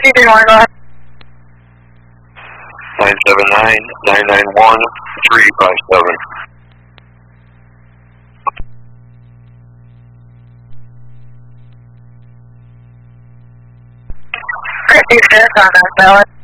331, go ahead. 979-991-357. Christy Smith on that ballot.